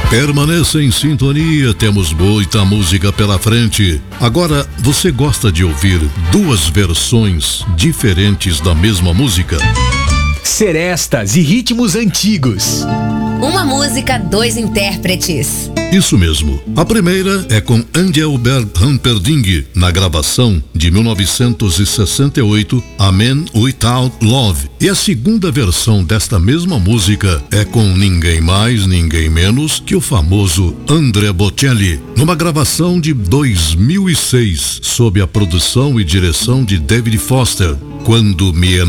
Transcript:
Permaneça em sintonia, temos muita música pela frente. Agora, você gosta de ouvir duas versões diferentes da mesma música? Serestas e ritmos antigos. Uma música, dois intérpretes. Isso mesmo. A primeira é com Engelbert Humperdinck, na gravação de 1968, A Man Without Love. E a segunda versão desta mesma música é com ninguém mais, ninguém menos que o famoso Andrea Bocelli, numa gravação de 2006, sob a produção e direção de David Foster, Quando Me